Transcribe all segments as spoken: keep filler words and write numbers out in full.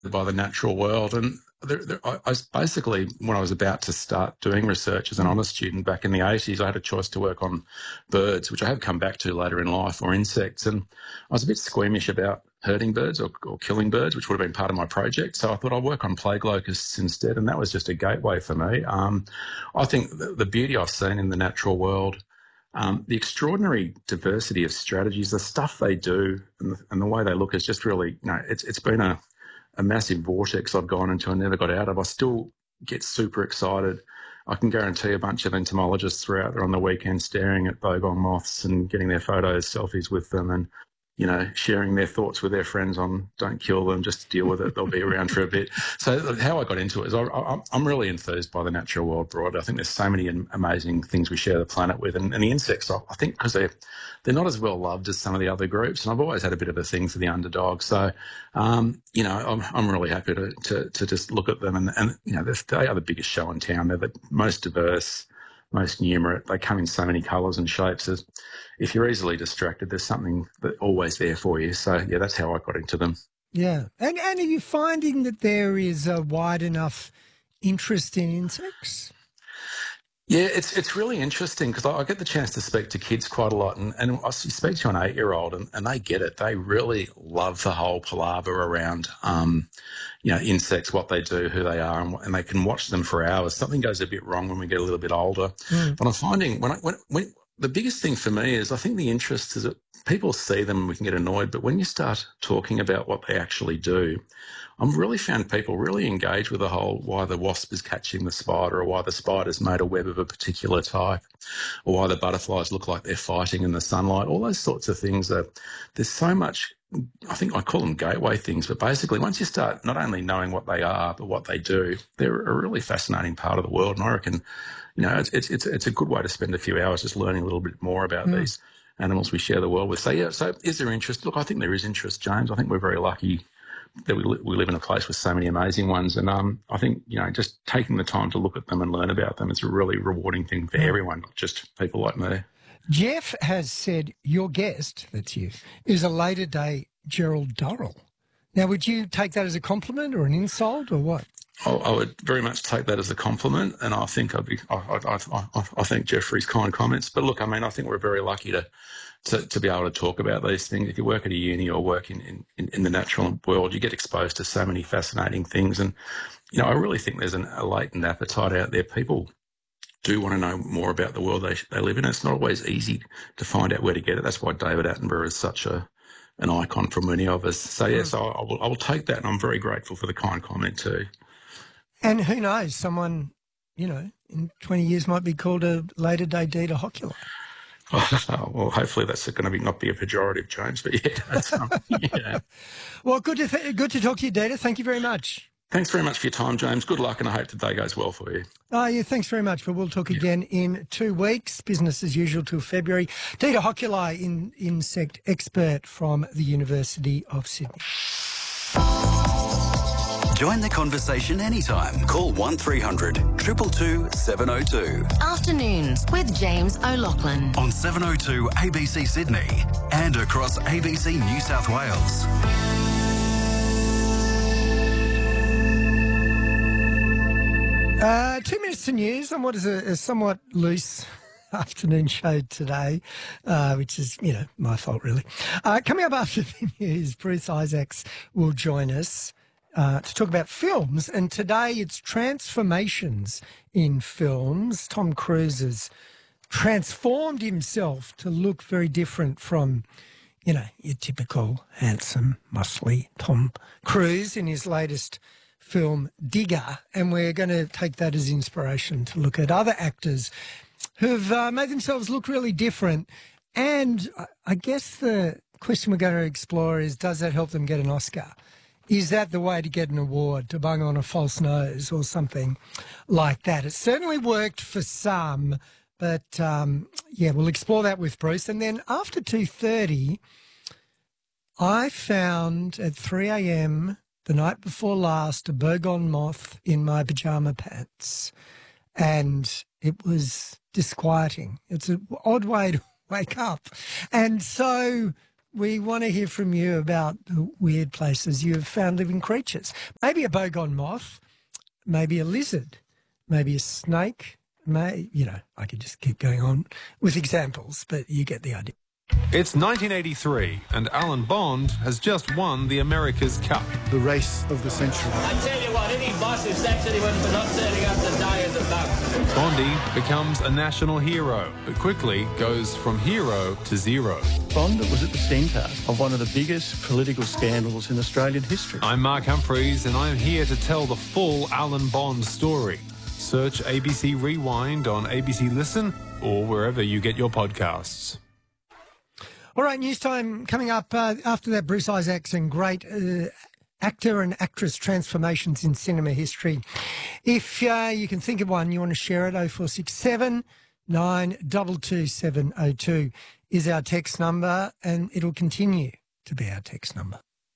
by the natural world. And there, there, I, I basically, when I was about to start doing research as an honours student back in the eighties, I had a choice to work on birds, which I have come back to later in life, or insects. And I was a bit squeamish about hurting birds or, or killing birds, which would have been part of my project. So I thought I'd work on plague locusts instead, and that was just a gateway for me. Um, I think the, the beauty I've seen in the natural world, um, the extraordinary diversity of strategies, the stuff they do and the, and the way they look is just really, you know, it's it's been a, a massive vortex I've gone into and never got out of. I still get super excited. I can guarantee a bunch of entomologists are out there on the weekend staring at bogong moths and getting their photos, selfies with them, and you know, sharing their thoughts with their friends on don't kill them, just deal with it. They'll be around for a bit. So how I got into it is I, I, I'm really enthused by the natural world broadly. I think there's so many amazing things we share the planet with. And, and the insects, I think because they're, they're not as well loved as some of the other groups. And I've always had a bit of a thing for the underdog. So, um, you know, I'm, I'm really happy to, to, to just look at them. And, and you know, they are the biggest show in town. They're the most diverse, most numerate. They come in so many colours and shapes. As if you're easily distracted, there's something that always there for you. So, yeah, that's how I got into them. Yeah. And, and are you finding that there is a wide enough interest in insects? Yeah, it's it's really interesting because I, I get the chance to speak to kids quite a lot, and, and I speak to an eight-year-old, and, and they get it. They really love the whole palaver around, um, you know, insects, what they do, who they are, and, and they can watch them for hours. Something goes a bit wrong when we get a little bit older. Mm. But I'm finding when, I, when, when the biggest thing for me is I think the interest is that people see them and we can get annoyed, but when you start talking about what they actually do, I've really found people really engage with the whole why the wasp is catching the spider, or why the spider's made a web of a particular type, or why the butterflies look like they're fighting in the sunlight. All those sorts of things are, there's so much, I think I call them gateway things, but basically once you start not only knowing what they are, but what they do, they're a really fascinating part of the world. And I reckon, you know, it's it's it's, it's a good way to spend a few hours just learning a little bit more about mm. these animals we share the world with. So, yeah, so is there interest? Look, I think there is interest, James. I think we're very lucky that we, li- we live in a place with so many amazing ones. And um, I think, you know, just taking the time to look at them and learn about them is a really rewarding thing for everyone, not just people like me. Jeff has said your guest, that's you, is a later-day Gerald Durrell. Now, would you take that as a compliment or an insult or what? I, I would very much take that as a compliment, and I think I'd be, I, I, I, I thank Jeff for his kind comments. But look, I mean, I think we're very lucky to To, to be able to talk about these things. If you work at a uni or work in, in, in the natural world, you get exposed to so many fascinating things. And, you know, I really think there's an, a latent appetite out there. People do want to know more about the world they, they live in. It's not always easy to find out where to get it. That's why David Attenborough is such a an icon for many of us. So, yes, I, I, will, I will take that, and I'm very grateful for the kind comment too. And who knows, someone, you know, in twenty years might be called a later-day Dieter Hocula. Oh, well, hopefully that's going to be not be a pejorative, James, but yeah. That's, um, yeah. Well, good to th- good to talk to you, Dieter. Thank you very much. Thanks very much for your time, James. Good luck, and I hope today goes well for you. Oh, yeah, thanks very much. But we'll talk yeah. again in two weeks. Business as usual till February. Dieter Hocula, in, insect expert from the University of Sydney. Join the conversation anytime. Call one three hundred two two two seven oh two. Afternoons with James O'Loughlin. On seven oh two A B C Sydney and across A B C New South Wales. Uh, two minutes to news on what is a, a somewhat loose afternoon show today, uh, which is, you know, my fault really. Uh, coming up after the news, Bruce Isaacs will join us Uh, to talk about films, and today it's transformations in films. Tom Cruise has transformed himself to look very different from, you know, your typical handsome, muscly Tom Cruise in his latest film, Digger, and we're going to take that as inspiration to look at other actors who've uh, made themselves look really different. And I guess the question we're going to explore is, does that help them get an Oscar? Is that the way to get an award, to bung on a false nose or something like that? It certainly worked for some, but, um, yeah, we'll explore that with Bruce. And then after two thirty, I found at three a.m. the night before last a bogong moth in my pyjama pants, and it was disquieting. It's an odd way to wake up. And so we want to hear from you about the weird places you've found living creatures. Maybe a boggon moth, maybe a lizard, maybe a snake. May, you know, I could just keep going on with examples, but you get the idea. It's nineteen eighty-three and Alan Bond has just won the America's Cup. The race of the century. I tell you what, any boss who sacks anyone for not turning up to die is a bum. Bondy becomes a national hero, but quickly goes from hero to zero. Bond was at the centre of one of the biggest political scandals in Australian history. I'm Mark Humphreys and I'm here to tell the full Alan Bond story. Search A B C Rewind on A B C Listen or wherever you get your podcasts. All right, news time coming up uh, after that. Bruce Isaacs and great uh, actor and actress transformations in cinema history. If uh, you can think of one, you want to share it, oh four six seven, nine two two seven oh two is our text number, and it'll continue to be our text number.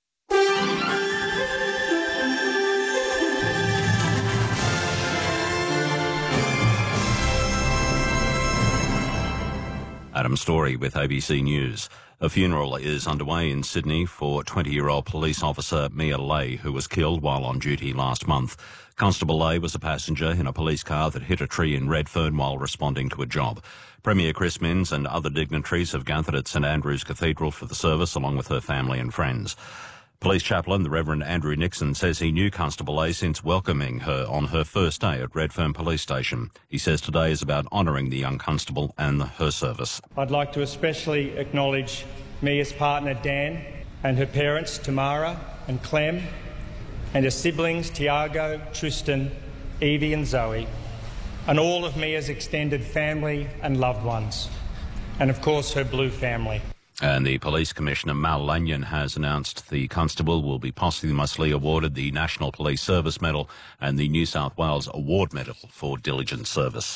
Adam Story with A B C News. A funeral is underway in Sydney for twenty-year-old police officer Mia Lay, who was killed while on duty last month. Constable Lay was a passenger in a police car that hit a tree in Redfern while responding to a job. Premier Chris Minns and other dignitaries have gathered at St Andrew's Cathedral for the service, along with her family and friends. Police chaplain, the Reverend Andrew Nixon, says he knew Constable Lay since welcoming her on her first day at Redfern Police Station. He says today is about honouring the young constable and her service. I'd like to especially acknowledge Mia's partner Dan and her parents Tamara and Clem, and her siblings Tiago, Tristan, Evie and Zoe, and all of Mia's extended family and loved ones, and of course her Blue family. And the Police Commissioner, Mal Lanyon, has announced the constable will be posthumously awarded the National Police Service Medal and the New South Wales Award Medal for diligent service.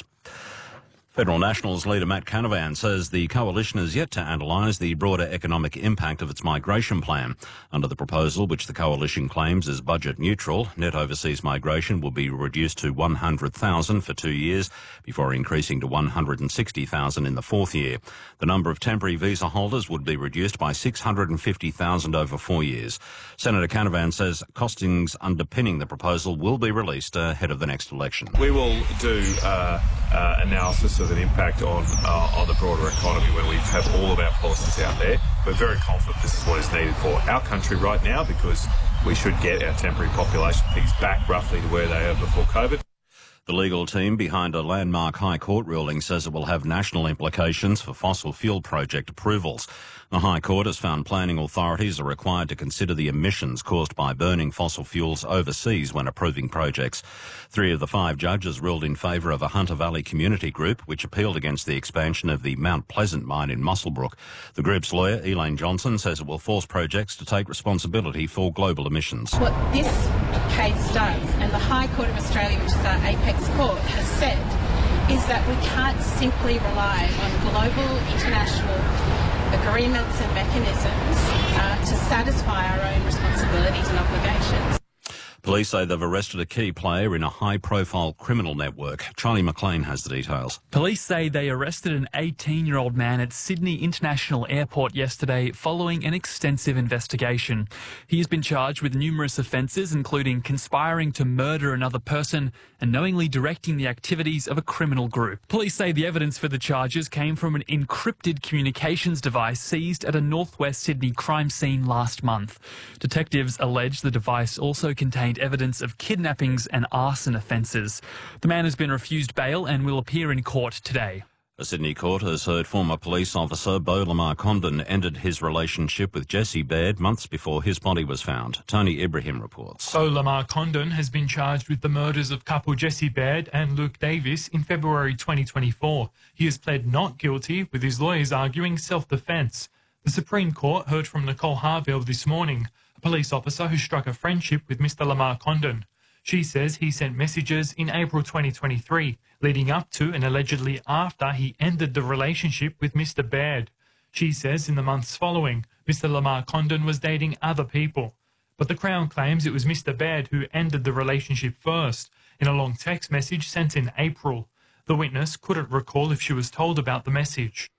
Federal Nationals leader Matt Canavan says the coalition is yet to analyse the broader economic impact of its migration plan. Under the proposal, which the coalition claims is budget neutral, net overseas migration will be reduced to one hundred thousand for two years before increasing to one hundred sixty thousand in the fourth year. The number of temporary visa holders would be reduced by six hundred fifty thousand over four years. Senator Canavan says costings underpinning the proposal will be released ahead of the next election. We will do uh, uh, analysis of an impact on uh, on the broader economy when we have all of our policies out there. We're very confident this is what is needed for our country right now, because we should get our temporary population figures back roughly to where they were before COVID. The legal team behind a landmark High Court ruling says it will have national implications for fossil fuel project approvals. The High Court has found planning authorities are required to consider the emissions caused by burning fossil fuels overseas when approving projects. Three of the five judges ruled in favour of a Hunter Valley Community Group, which appealed against the expansion of the Mount Pleasant mine in Muswellbrook. The group's lawyer, Elaine Johnson, says it will force projects to take responsibility for global emissions. What this case does, and the High Court of Australia, which is our apex court, has said, is that we can't simply rely on global international agreements and mechanisms uh, to satisfy our own responsibilities and obligations. Police say they've arrested a key player in a high-profile criminal network. Charlie McLean has the details. Police say they arrested an eighteen-year-old man at Sydney International Airport yesterday following an extensive investigation. He has been charged with numerous offences, including conspiring to murder another person and knowingly directing the activities of a criminal group. Police say the evidence for the charges came from an encrypted communications device seized at a northwest Sydney crime scene last month. Detectives allege the device also contained evidence of kidnappings and arson offences. The man has been refused bail and will appear in court today. A Sydney court has heard former police officer Beau Lamar Condon ended his relationship with Jessie Baird months before his body was found. Tony Ibrahim reports. Beau Lamar Condon has been charged with the murders of couple Jessie Baird and Luke Davis in February twenty twenty-four. He has pled not guilty, with his lawyers arguing self-defence. The Supreme Court heard from Nicole Harville this morning, a police officer who struck a friendship with Mister Lamar Condon. She says he sent messages in April twenty twenty-three, leading up to and allegedly after he ended the relationship with Mister Baird. She says in the months following, Mister Lamar Condon was dating other people. But the Crown claims it was Mister Baird who ended the relationship first, in a long text message sent in April. The witness couldn't recall if she was told about the message.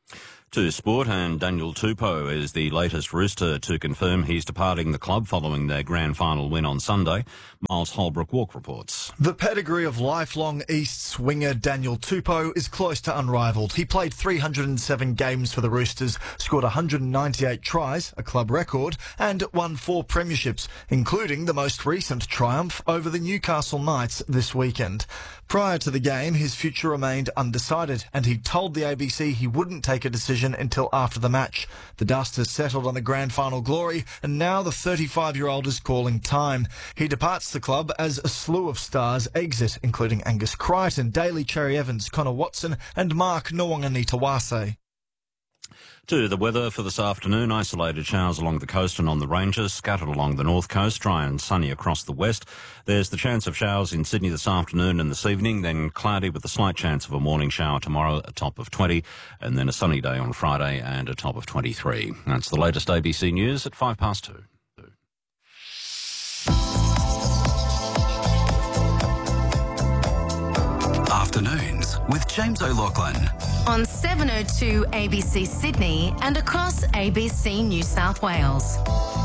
To sport, and Daniel Tupou is the latest Rooster to confirm he's departing the club following their grand final win on Sunday. Miles Holbrook-Walk reports. The pedigree of lifelong East swinger Daniel Tupou is close to unrivalled. He played three hundred seven games for the Roosters, scored one hundred ninety-eight tries, a club record, and won four premierships, including the most recent triumph over the Newcastle Knights this weekend. Prior to the game, his future remained undecided, and he told the A B C he wouldn't take a decision until after the match. The dust has settled on the grand final glory, and now the thirty-five-year-old is calling time. He departs the club as a slew of stars exit, including Angus Crichton, Daly Cherry-Evans, Connor Watson and Mark Nwanganitawase. To the weather for this afternoon, isolated showers along the coast and on the ranges, scattered along the north coast, dry and sunny across the west. There's the chance of showers in Sydney this afternoon and this evening, then cloudy with a slight chance of a morning shower tomorrow, a top of twenty, and then a sunny day on Friday and a top of twenty-three. That's the latest A B C News at five past two. Afternoons with James O'Loughlin. On seven oh two A B C Sydney and across A B C New South Wales.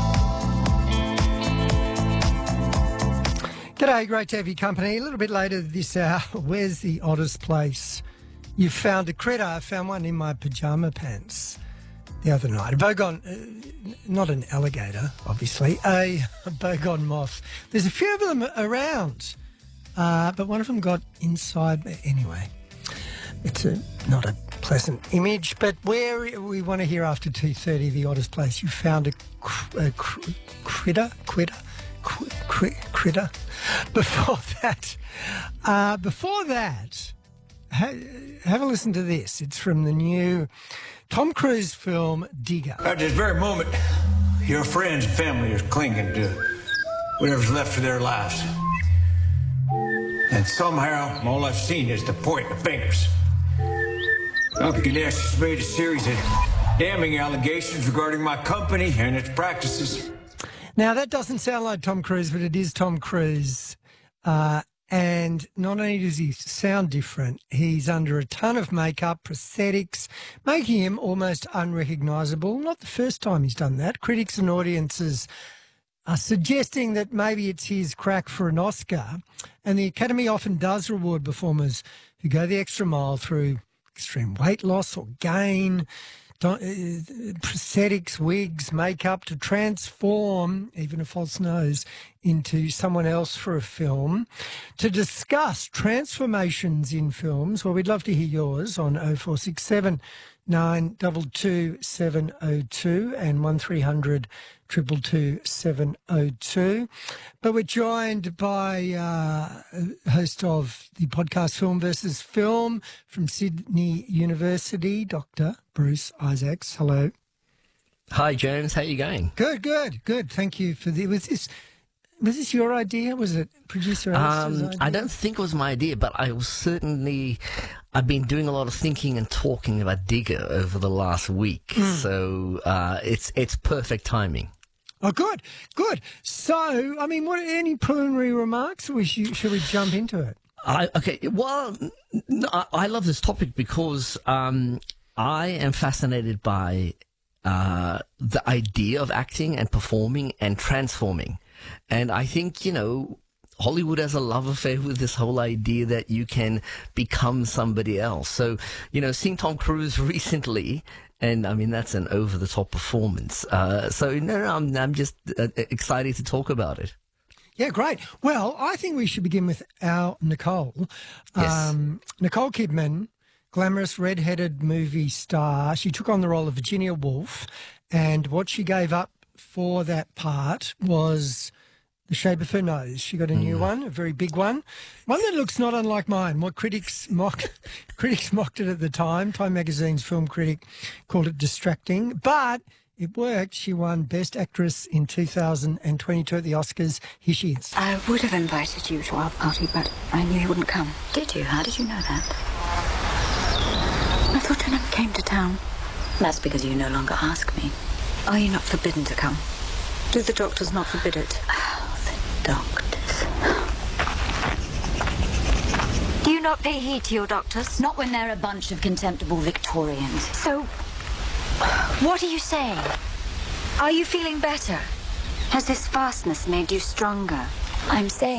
G'day, great to have your company. A little bit later this hour, where's the oddest place you found a critter? I found one in my pyjama pants the other night. A bogon, uh, not an alligator, obviously, a, a bogon moth. There's a few of them around, uh, but one of them got inside me. Anyway, it's a, not a pleasant image, but where we want to hear after two thirty, the oddest place you found a, cr- a cr- critter, critter, cr- cr- critter. Before that, uh, before that, ha- have a listen to this. It's from the new Tom Cruise film Digger. At this very moment, your friends and family are clinging to whatever's left of their lives. And somehow, all I've seen is the point of fingers. Ganesh has made a series of damning allegations regarding my company and its practices. Now, that doesn't sound like Tom Cruise, but it is Tom Cruise. Uh, and not only does he sound different, he's under a ton of makeup, prosthetics, making him almost unrecognisable. Not the first time he's done that. Critics and audiences are suggesting that maybe it's his crack for an Oscar. And the Academy often does reward performers who go the extra mile through extreme weight loss or gain, uh, prosthetics, wigs, makeup to transform even a false nose into someone else for a film. To discuss transformations in films, well, we'd love to hear yours on oh four six seven, nine two two, seven oh two and one three hundred, two two two, seven oh two. But we're joined by uh, host of the podcast Film versus Film from Sydney University, Doctor Bruce Isaacs. Hello. Hi, James. How are you going? Good, good, good. Thank you for the. Was this was this your idea? Was it producer Alice's Um, idea? I don't think it was my idea, but I was certainly. I've been doing a lot of thinking and talking about Digger over the last week, Mm. so uh, it's it's perfect timing. Oh, good, good. So, I mean, what any preliminary remarks? Or we should, should we jump into it? I, okay, well, no, I, I love this topic because um, I am fascinated by uh, the idea of acting and performing and transforming. And I think, you know, Hollywood has a love affair with this whole idea that you can become somebody else. So, you know, seeing Tom Cruise recently, and I mean, that's an over-the-top performance. Uh, so, no, no, I'm, I'm just uh, excited to talk about it. Yeah, great. Well, I think we should begin with our Nicole. Yes. Um, Nicole Kidman, glamorous red-headed movie star. She took on the role of Virginia Woolf, and what she gave up for that part was the shape of her nose. She got a new Mm. one, a very big one, one that looks not unlike mine. What critics mock, critics mocked it at the time. Time magazine's film critic called it distracting, but it worked. She won Best Actress in two thousand twenty-two at the Oscars. Here she is. I would have invited you to our party, but I knew you wouldn't come. Did you? How did you know that? I thought you never came to town. That's because you no longer ask me. Are you not forbidden to come? Do the doctors not forbid it? Doctors. Do you not pay heed to your doctors? Not when they're a bunch of contemptible Victorians. So, What are you saying? Are you feeling better? Has this fastness made you stronger? I'm saying